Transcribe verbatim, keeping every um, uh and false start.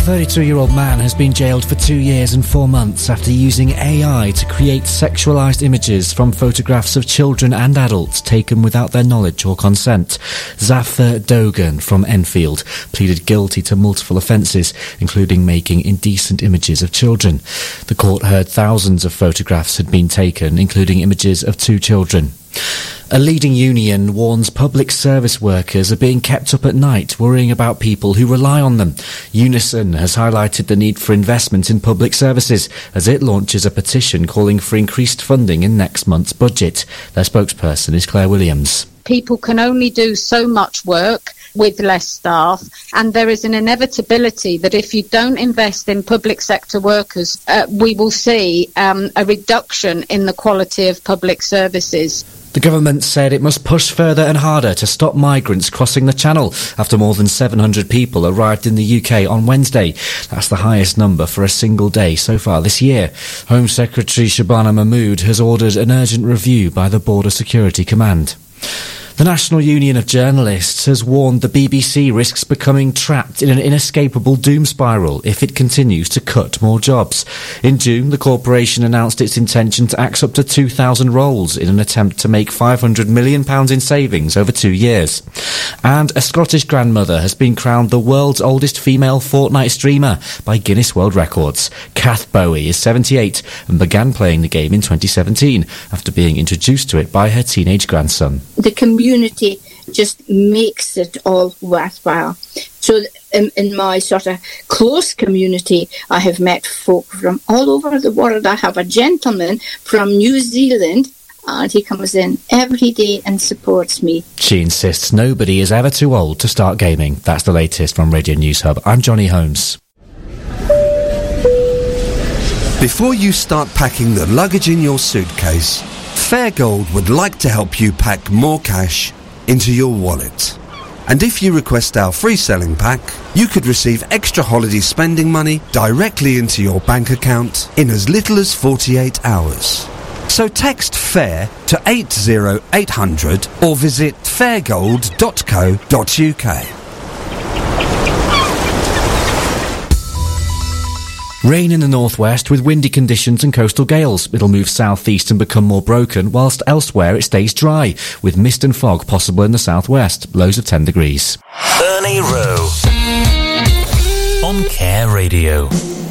thirty-two-year-old man has been jailed for two years and four months after using A I to create sexualised images from photographs of children and adults taken without their knowledge or consent. Zafar Dogan from Enfield pleaded guilty to multiple offences, including making indecent images of children. The court heard thousands of photographs had been taken, including images of two children. A leading union warns public service workers are being kept up at night, worrying about people who rely on them. Unison has highlighted the need for investment in public services as it launches a petition calling for increased funding in next month's budget. Their spokesperson is Claire Williams. People can only do so much work with less staff, and there is an inevitability that if you don't invest in public sector workers, uh, we will see um, a reduction in the quality of public services. The government said it must push further and harder to stop migrants crossing the Channel after more than seven hundred people arrived in the U K on Wednesday. That's the highest number for a single day so far this year. Home Secretary Shabana Mahmood has ordered an urgent review by the Border Security Command. The National Union of Journalists has warned the B B C risks becoming trapped in an inescapable doom spiral if it continues to cut more jobs. In June, the corporation announced its intention to axe up to two thousand roles in an attempt to make five hundred million pounds in savings over two years. And a Scottish grandmother has been crowned the world's oldest female Fortnite streamer by Guinness World Records. Kath Bowie is seventy-eight and began playing the game in twenty seventeen after being introduced to it by her teenage grandson. The community just makes it all worthwhile. So in, in my sort of close community, I have met folk from all over the world. I have a gentleman from New Zealand, and he comes in every day and supports me. She insists nobody is ever too old to start gaming. That's the latest from Radio News Hub. I'm Johnny Holmes. Before you start packing the luggage in your suitcase, Fairgold would like to help you pack more cash into your wallet. And if you request our free selling pack, you could receive extra holiday spending money directly into your bank account in as little as forty-eight hours. So text FAIR to eight zero eight hundred or visit fairgold dot co dot uk. Rain in the northwest with windy conditions and coastal gales. It'll move southeast and become more broken, whilst elsewhere it stays dry, with mist and fog possible in the southwest. Lows of ten degrees. Ernie Rowe on Care Radio.